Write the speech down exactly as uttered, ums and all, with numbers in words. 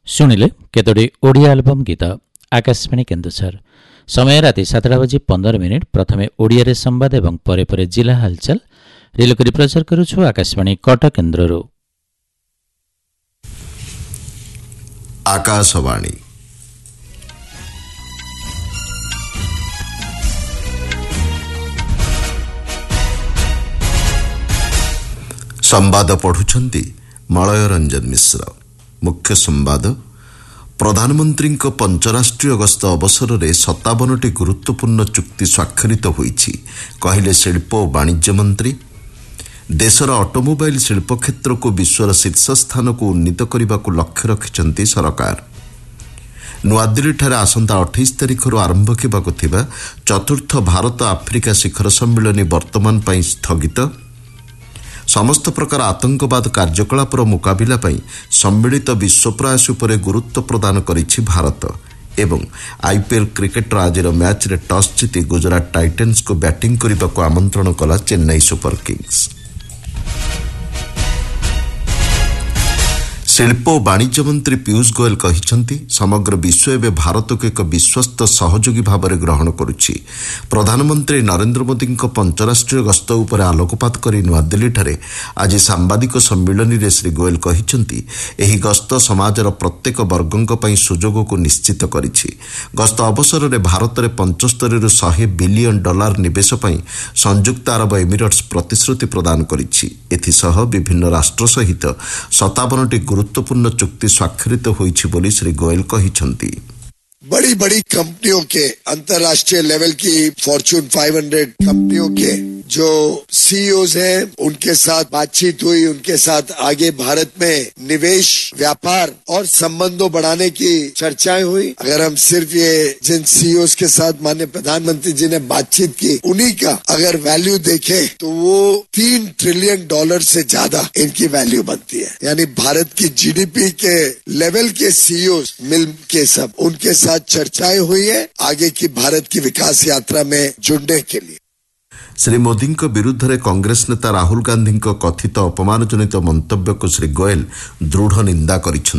ଶୁଣିଲେ କେତୋଟି ଓଡ଼ିଆ ଆଲବମ୍ ଗୀତ ଆକାଶବାଣୀ କେନ୍ଦୁଝର। ସମୟ ରାତି ସାତଟା ବାଜି ପନ୍ଦର ମିନିଟ୍। ପ୍ରଥମେ ଓଡ଼ିଆରେ ସମ୍ବାଦ ଏବଂ ପରେ ପରେ ଜିଲ୍ଲା ହାଲଚାଲ ରିଲେ କରି ପ୍ରଚାର କରୁଛୁ ଆକାଶବାଣୀ କଟକ କେନ୍ଦ୍ରରୁ। ଆକାଶବାଣୀ ସମ୍ବାଦ ପଢୁଛନ୍ତି ମଳୟ ରଞ୍ଜନ ମିଶ୍ର। ମୁଖ୍ୟ ସମ୍ବାଦ, ପ୍ରଧାନମନ୍ତ୍ରୀଙ୍କ ପଞ୍ଚରାଷ୍ଟ୍ରୀୟ ଗସ୍ତ ଅବସରରେ ସତାବନଟି ଗୁରୁତ୍ୱପୂର୍ଣ୍ଣ ଚୁକ୍ତି ସ୍ୱାକ୍ଷରିତ ହୋଇଛି, କହିଲେ ଶିଳ୍ପ ଓ ବାଣିଜ୍ୟ ମନ୍ତ୍ରୀ। ଦେଶର ଅଟୋମୋବାଇଲ୍ ଶିଳ୍ପ କ୍ଷେତ୍ରକୁ ବିଶ୍ୱର ଶୀର୍ଷ ସ୍ଥାନକୁ ଉନ୍ନୀତ କରିବାକୁ ଲକ୍ଷ୍ୟ ରଖିଛନ୍ତି ସରକାର। ନୂଆଦିଲ୍ଲୀଠାରେ ଆସନ୍ତା ଅଠେଇଶ ତାରିଖରୁ ଆରମ୍ଭ ହେବାକୁ ଥିବା ଚତୁର୍ଥ ଭାରତ ଆଫ୍ରିକା ଶିଖର ସମ୍ମିଳନୀ ବର୍ତ୍ତମାନ ପାଇଁ ସ୍ଥଗିତ। ସମସ୍ତ ପ୍ରକାର ଆତଙ୍କବାଦ କାର୍ଯ୍ୟକଳାପର ମୁକାବିଲା ପାଇଁ ସମ୍ମିଳିତ ବିଶ୍ୱ ପ୍ରୟାସ ଉପରେ ଗୁରୁତ୍ୱ ପ୍ରଦାନ କରିଛି ଭାରତ ଏବଂ ଆଇପିଏଲ୍ କ୍ରିକେଟର ଆଜିର ମ୍ୟାଚ୍ରେ ଟସ୍ ଜିତି ଗୁଜରାଟ ଟାଇଟାନ୍ସକୁ ବ୍ୟାଟିଂ କରିବାକୁ ଆମନ୍ତ୍ରଣ କଲା ଚେନ୍ନାଇ ସୁପର କିଙ୍ଗସ୍। ଶିଳ୍ପ ଓ ବାଣିଜ୍ୟ ମନ୍ତ୍ରୀ ପୀୟୁଷ ଗୋୟଲ କହିଛନ୍ତି, ସମଗ୍ର ବିଶ୍ୱ ଏବେ ଭାରତକୁ ଏକ ବିଶ୍ୱସ୍ତ ସହଯୋଗୀ ଭାବରେ ଗ୍ରହଣ କରୁଛି। ପ୍ରଧାନମନ୍ତ୍ରୀ ନରେନ୍ଦ୍ର ମୋଦିଙ୍କ ପଞ୍ଚରାଷ୍ଟ୍ରୀୟ ଗସ୍ତ ଉପରେ ଆଲୋକପାତ କରି ନୂଆଦିଲ୍ଲୀଠାରେ ଆଜି ସାମ୍ବାଦିକ ସମ୍ମିଳନୀରେ ଶ୍ରୀ ଗୋୟଲ କହିଛନ୍ତି, ଏହି ଗସ୍ତ ସମାଜର ପ୍ରତ୍ୟେକ ବର୍ଗଙ୍କ ପାଇଁ ସୁଯୋଗକୁ ନିଶ୍ଚିତ କରିଛି। ଗସ୍ତ ଅବସରରେ ଭାରତରେ ପଞ୍ଚସ୍ତରୀରୁ ଶହେ ବିଲିୟନ ଡଲାର ନିବେଶ ପାଇଁ ସଂଯୁକ୍ତ ଆରବ ଏମିରେଟ୍ସ ପ୍ରତିଶ୍ରୁତି ପ୍ରଦାନ କରିଛି। ଏଥିସହ ବିଭିନ୍ନ ରାଷ୍ଟ୍ର ସହିତ ସତାବନଟି ଗୁରୁତ୍ୱପୂର୍ଣ୍ଣ ଚୁକ୍ତି ସ୍ୱାକ୍ଷରିତ ହୋଇଛି ବୋଲି ଶ୍ରୀ ଗୋୟଲ କହିଛନ୍ତି। बड़ी बड़ी कंपनियों के, अंतर्राष्ट्रीय लेवल की फॉर्च्यून पाँच सौ कंपनियों के जो सीईओज हैं, उनके साथ बातचीत हुई। उनके साथ आगे भारत में निवेश, व्यापार और संबंधों बढ़ाने की चर्चाएं हुई। अगर हम सिर्फ ये जिन सीईओज के साथ माननीय प्रधानमंत्री जी ने बातचीत की, उन्हीं का अगर वैल्यू देखें तो वो तीन ट्रिलियन डॉलर से ज्यादा इनकी वैल्यू बनती है। यानी भारत की जीडीपी के लेवल के सीईओज मिल के सब उनके साथ चर्चाएं हुई है आगे की भारत की विकास यात्रा में जुड़ने के लिए। ଶ୍ରୀ ମୋଦିଙ୍କ ବିରୁଦ୍ଧରେ କଂଗ୍ରେସ ନେତା ରାହୁଲ ଗାନ୍ଧୀଙ୍କ କଥିତ ଅପମାନଜନିତ ମନ୍ତବ୍ୟକୁ ଶ୍ରୀ ଗୋୟଲ ଦୃଢ଼ ନିନ୍ଦା କରିଛନ୍ତି।